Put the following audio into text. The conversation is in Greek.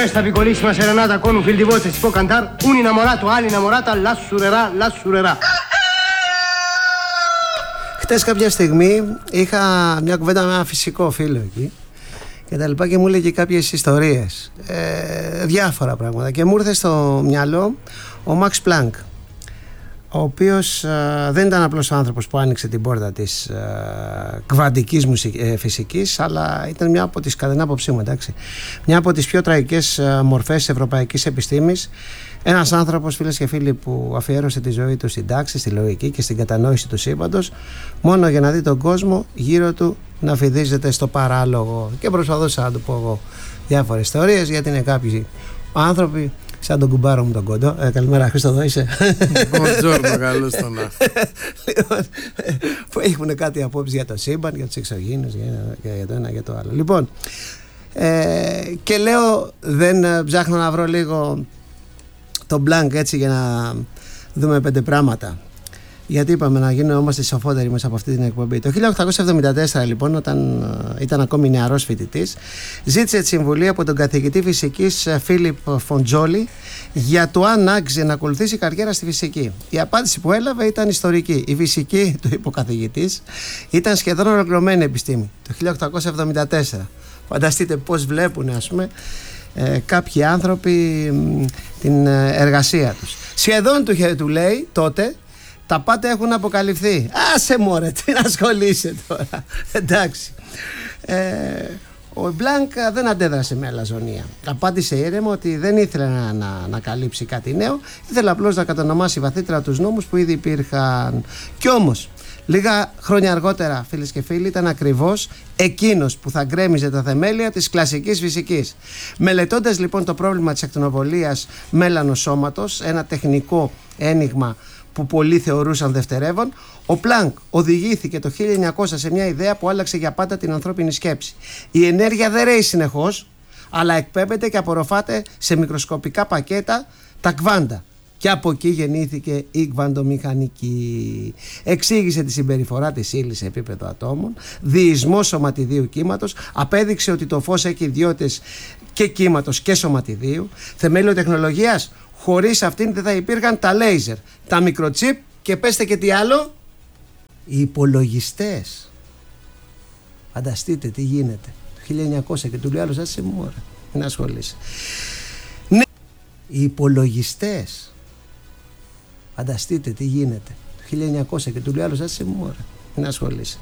questa piccolissima serenata con un fil di voce si può cantare un innamorato all'innamorata la surerà. Χτες κάποια στιγμή είχα μια κουβέντα με ένα φυσικό φίλο εκεί και τα λοιπά και μου έλεγε κάποιες ιστορίες, διάφορα πράγματα, και μου ήρθε στο μυαλό ο Μαξ Πλάνκ, ο οποίος δεν ήταν απλώς ο άνθρωπος που άνοιξε την πόρτα της κβαντικής φυσικής, αλλά ήταν μια από τις, κατά την άποψή μου, εντάξει, μια από τις πιο τραγικές μορφές της ευρωπαϊκής επιστήμης. Ένας άνθρωπος, φίλες και φίλοι, που αφιέρωσε τη ζωή του στην τάξη, στη λογική και στην κατανόηση του σύμπαντος, μόνο για να δει τον κόσμο γύρω του να φυδίζεται στο παράλογο. Και προσπαθούσα να του πω εγώ διάφορες ιστορίες, γιατί είναι κάποιοι άνθρωποι σαν τον κουμπάρο μου τον Κοντό. Καλημέρα, Χρήστο, εδώ είσαι? Μποντζόρνο, καλώς το να. Που έχουν κάτι απόψεις για το σύμπαν, για τους εξωγήινους, για το ένα για το άλλο. Λοιπόν, και λέω, δεν ψάχνω να βρω λίγο τον Μπλάνκ έτσι για να δούμε 5 πράγματα, γιατί είπαμε να γινόμαστε σοφότεροι μέσα από αυτή την εκπομπή. Το 1874 λοιπόν, όταν ήταν ακόμη νεαρός φοιτητής, ζήτησε τη συμβουλή από τον καθηγητή φυσικής Φίλιπ Φοντζόλι για το αν άξιζε να ακολουθήσει καριέρα στη φυσική. Η απάντηση που έλαβε ήταν ιστορική. Η φυσική, του είπε ο καθηγητής, ήταν σχεδόν ολοκληρωμένη επιστήμη το 1874. Φανταστείτε πώς βλέπουν, ας πούμε, κάποιοι άνθρωποι την εργασία τους. Σχεδόν του λέει τότε, τα πάντα έχουν αποκαλυφθεί. Άσε μωρέ, τι να ασχολείσαι τώρα. Εντάξει. Ο Μπλάνκ δεν αντέδρασε με αλαζονία. Απάντησε ήρεμα ότι δεν ήθελε να καλύψει κάτι νέο, ήθελε απλώς να κατονομάσει βαθύτερα τους νόμους που ήδη υπήρχαν. Κι όμως, λίγα χρόνια αργότερα, φίλες και φίλοι, ήταν ακριβώς εκείνος που θα γκρέμιζε τα θεμέλια της κλασικής φυσικής. Μελετώντας λοιπόν το πρόβλημα της ακτινοβολίας μέλανος σώματος, ένα τεχνικό ένιγμα που πολλοί θεωρούσαν δευτερεύον, ο Πλάνκ οδηγήθηκε το 1900 σε μια ιδέα που άλλαξε για πάντα την ανθρώπινη σκέψη. Η ενέργεια δεν ρέει συνεχώς, αλλά εκπέμπεται και απορροφάται σε μικροσκοπικά πακέτα, τα κβάντα. Και από εκεί γεννήθηκε η κβαντομηχανική. Εξήγησε τη συμπεριφορά της ύλης σε επίπεδο ατόμων, διεισμό σωματιδίου κύματος, απέδειξε ότι το φως έχει ιδιότητες και κύματος και σωματιδίου. Θεμέλιο τεχνολογίας, χωρίς αυτήν δεν θα υπήρχαν τα λέιζερ, τα μικροτσίπ και πέστε και τι άλλο, οι υπολογιστές. Φανταστείτε τι γίνεται το 1900 και του λέει άλλος, άσε μου, ωραία, μην ασχολείσαι. Ναι, οι υπολογιστές. Φανταστείτε τι γίνεται το 1900 και του λέει άλλος, άσε μου, ωραία, μην ασχολείσαι.